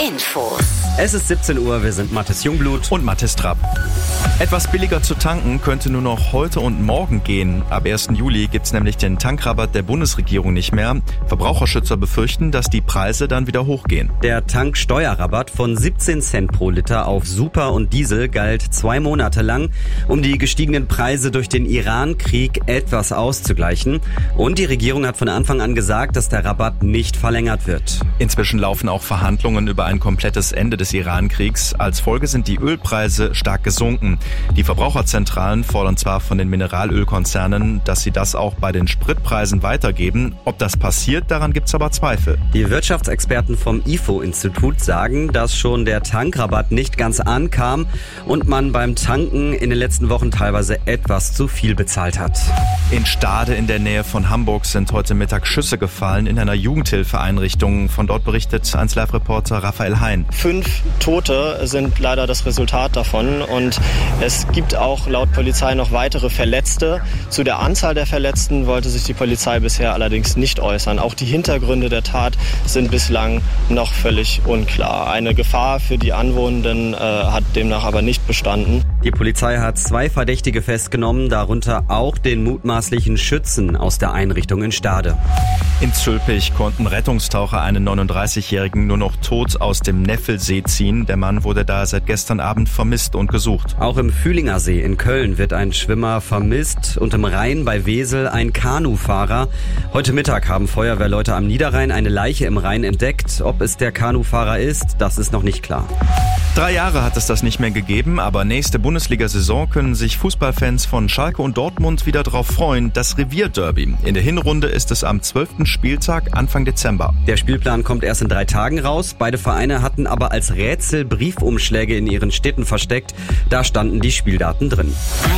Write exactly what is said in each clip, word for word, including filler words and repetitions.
Infos. Es ist siebzehn Uhr, wir sind Mathis Jungblut und Mathis Trapp. Etwas billiger zu tanken könnte nur noch heute und morgen gehen. Ab ersten Juli gibt's nämlich den Tankrabatt der Bundesregierung nicht mehr. Verbraucherschützer befürchten, dass die Preise dann wieder hochgehen. Der Tanksteuerrabatt von siebzehn Cent pro Liter auf Super und Diesel galt zwei Monate lang, um die gestiegenen Preise durch den Iran-Krieg etwas auszugleichen. Und die Regierung hat von Anfang an gesagt, dass der Rabatt nicht verlängert wird. Inzwischen laufen auch Verhandlungen über ein komplettes Ende des Iran-Kriegs. Als Folge sind die Ölpreise stark gesunken. Die Verbraucherzentralen fordern zwar von den Mineralölkonzernen, dass sie das auch bei den Spritpreisen weitergeben. Ob das passiert, daran gibt's aber Zweifel. Die Wirtschaftsexperten vom I F O-Institut sagen, dass schon der Tankrabatt nicht ganz ankam und man beim Tanken in den letzten Wochen teilweise etwas zu viel bezahlt hat. In Stade in der Nähe von Hamburg sind heute Mittag Schüsse gefallen in einer Jugendhilfeeinrichtung. Von dort berichtet eins Live-Reporter Raphael Hein. Fünf Tote sind leider das Resultat davon und es gibt auch laut Polizei noch weitere Verletzte. Zu der Anzahl der Verletzten wollte sich die Polizei bisher allerdings nicht äußern. Auch die Hintergründe der Tat sind bislang noch völlig unklar. Eine Gefahr für die Anwohnenden äh, hat demnach aber nicht bestanden. Die Polizei hat zwei Verdächtige festgenommen, darunter auch den mutmaßlichen Schützen aus der Einrichtung in Stade. In Zülpich konnten Rettungstaucher einen neununddreißigjährigen nur noch tot aus dem Neffelsee ziehen. Der Mann wurde da seit gestern Abend vermisst und gesucht. Auch im Fühlinger See in Köln wird ein Schwimmer vermisst und im Rhein bei Wesel ein Kanufahrer. Heute Mittag haben Feuerwehrleute am Niederrhein eine Leiche im Rhein entdeckt. Ob es der Kanufahrer ist, das ist noch nicht klar. Drei Jahre hat es das nicht mehr gegeben, aber nächste Bundesliga-Saison können sich Fußballfans von Schalke und Dortmund wieder drauf freuen. Das Revierderby. In der Hinrunde ist es am zwölften Spieltag Anfang Dezember. Der Spielplan kommt erst in drei Tagen raus. Beide Vereine hatten aber als Rätsel Briefumschläge in ihren Städten versteckt. Da standen die Spieldaten drin.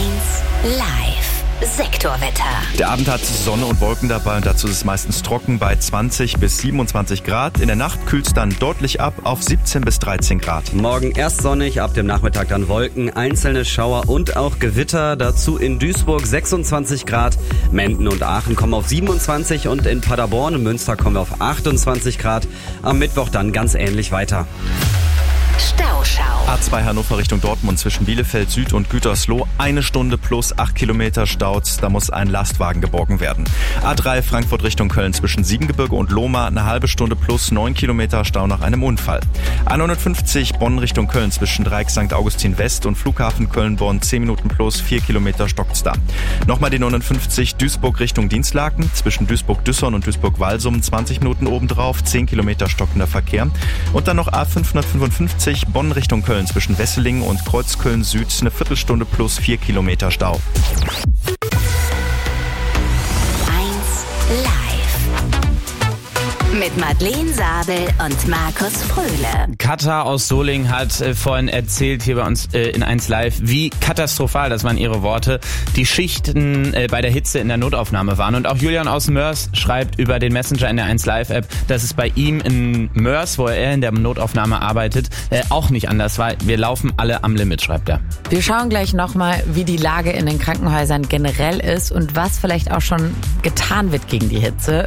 eins Live. Sektorwetter. Der Abend hat Sonne und Wolken dabei und dazu ist es meistens trocken bei zwanzig bis siebenundzwanzig Grad. In der Nacht kühlt es dann deutlich ab auf siebzehn bis dreizehn Grad. Morgen erst sonnig, ab dem Nachmittag dann Wolken, einzelne Schauer und auch Gewitter. Dazu in Duisburg sechsundzwanzig Grad, Menden und Aachen kommen auf siebenundzwanzig und in Paderborn und Münster kommen wir auf achtundzwanzig Grad. Am Mittwoch dann ganz ähnlich weiter. Stauschau. A zwei Hannover Richtung Dortmund zwischen Bielefeld Süd und Gütersloh. Eine Stunde plus acht Kilometer staut. Da muss ein Lastwagen geborgen werden. A drei Frankfurt Richtung Köln zwischen Siebengebirge und Lohmar. Eine halbe Stunde plus neun Kilometer Stau nach einem Unfall. A neunundfünfzig Bonn Richtung Köln zwischen Dreieck Sankt Augustin West und Flughafen Köln-Bonn. zehn Minuten plus vier Kilometer stockt's da. Nochmal die neunundfünfzig Duisburg Richtung Dienstlaken zwischen Duisburg-Düssern und Duisburg-Walsum. zwanzig Minuten obendrauf. zehn Kilometer stockender Verkehr. Und dann noch A fünfhundertfünfundfünfzig Bonn Richtung Köln zwischen Wesseling und Kreuzköln Süd eine Viertelstunde plus vier Kilometer Stau. eins Live. Mit Madeleine Sabel und Markus Fröhle. Katha aus Solingen hat äh, vorhin erzählt hier bei uns äh, in eins Live, wie katastrophal, das waren ihre Worte, die Schichten äh, bei der Hitze in der Notaufnahme waren. Und auch Julian aus Mörs schreibt über den Messenger in der eins Live App, dass es bei ihm in Mörs, wo er in der Notaufnahme arbeitet, äh, auch nicht anders war. Wir laufen alle am Limit, schreibt er. Wir schauen gleich nochmal, wie die Lage in den Krankenhäusern generell ist und was vielleicht auch schon getan wird gegen die Hitze.